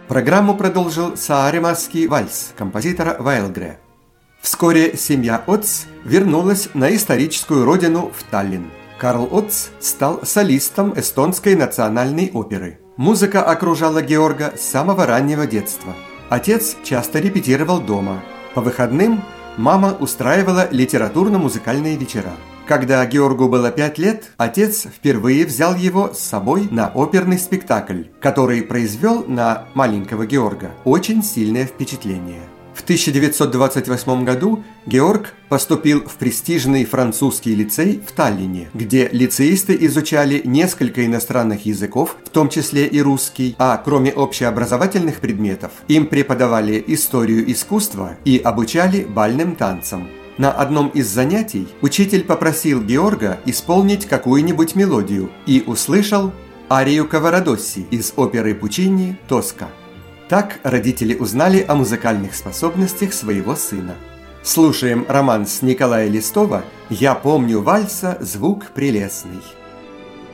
Программу продолжил Сааремасский вальс композитора Вайлгре. Вскоре семья Отц вернулась на историческую родину в Таллин. Карл Отц стал солистом эстонской национальной оперы. Музыка окружала Георга с самого раннего детства. Отец часто репетировал дома. По выходным мама устраивала литературно-музыкальные вечера. Когда Георгу было 5 лет, отец впервые взял его с собой на оперный спектакль, который произвел на маленького Георга очень сильное впечатление. В 1928 году Георг поступил в престижный французский лицей в Таллине, где лицеисты изучали несколько иностранных языков, в том числе и русский, а кроме общеобразовательных предметов им преподавали историю искусства и обучали бальным танцам. На одном из занятий учитель попросил Георга исполнить какую-нибудь мелодию и услышал арию Каварадосси из оперы Пуччини «Тоска». Так родители узнали о музыкальных способностях своего сына. Слушаем романс Николая Листова «Я помню вальса звук прелестный».